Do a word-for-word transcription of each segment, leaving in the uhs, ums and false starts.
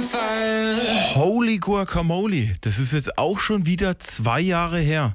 on fire. Holy Guacamole, das ist jetzt auch schon wieder zwei Jahre her.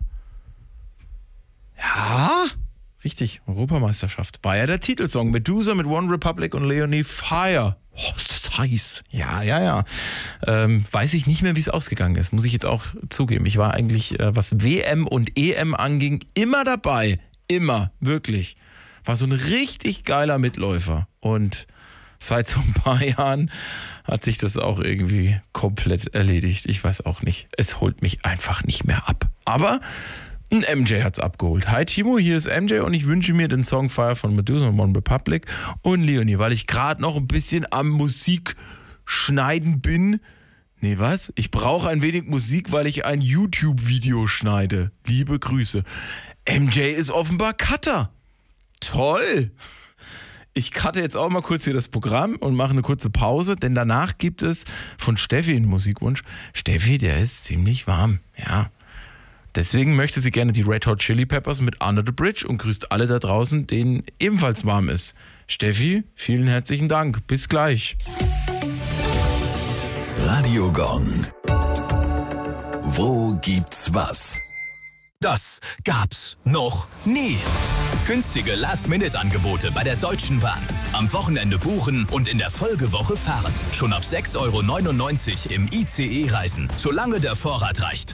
Ja, richtig, Europameisterschaft. War ja der Titelsong. Medusa mit One Republic und Leonie Fire. Oh, ist das heiß. Ja, ja, ja. Ähm, weiß ich nicht mehr, wie es ausgegangen ist, muss ich jetzt auch zugeben. Ich war eigentlich, äh, was W M und E M anging, immer dabei. Immer, wirklich. War so ein richtig geiler Mitläufer. Und seit so ein paar Jahren hat sich das auch irgendwie komplett erledigt. Ich weiß auch nicht. Es holt mich einfach nicht mehr ab. Aber ein M J hat's abgeholt. Hi Timo, hier ist M J und ich wünsche mir den Song Fire von Medusa und One Republic und Leonie, weil ich gerade noch ein bisschen am Musikschneiden bin. Nee, was? Ich brauche ein wenig Musik, weil ich ein YouTube-Video schneide. Liebe Grüße. M J ist offenbar Cutter. Toll. Ich cutte jetzt auch mal kurz hier das Programm und mache eine kurze Pause, denn danach gibt es von Steffi einen Musikwunsch. Steffi, der ist ziemlich warm, ja. Deswegen möchte sie gerne die Red Hot Chili Peppers mit Under the Bridge und grüßt alle da draußen, denen ebenfalls warm ist. Steffi, vielen herzlichen Dank. Bis gleich. Radio Gong. Wo gibt's was? Das gab's noch nie. Günstige Last-Minute-Angebote bei der Deutschen Bahn. Am Wochenende buchen und in der Folgewoche fahren. Schon ab sechs Euro neunundneunzig im I C E-Reisen, solange der Vorrat reicht.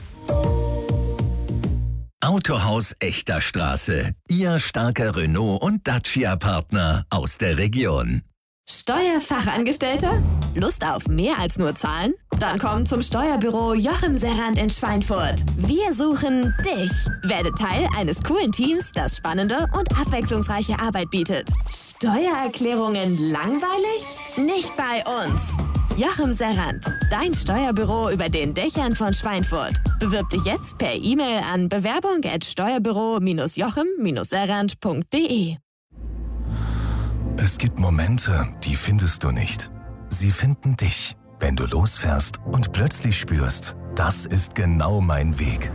Autohaus Echter Straße. Ihr starker Renault- und Dacia-Partner aus der Region. Steuerfachangestellter? Lust auf mehr als nur Zahlen? Dann komm zum Steuerbüro Joachim Serrand in Schweinfurt. Wir suchen dich. Werde Teil eines coolen Teams, das spannende und abwechslungsreiche Arbeit bietet. Steuererklärungen langweilig? Nicht bei uns. Joachim Serrand, dein Steuerbüro über den Dächern von Schweinfurt. Bewirb dich jetzt per E-Mail an bewerbung at steuerbüro joachim serrand punkt de. Es gibt Momente, die findest du nicht. Sie finden dich, wenn du losfährst und plötzlich spürst, das ist genau mein Weg.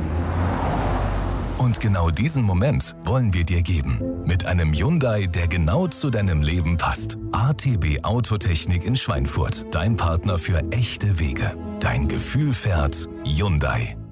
Und genau diesen Moment wollen wir dir geben. Mit einem Hyundai, der genau zu deinem Leben passt. A T B Autotechnik in Schweinfurt. Dein Partner für echte Wege. Dein Gefühl fährt Hyundai.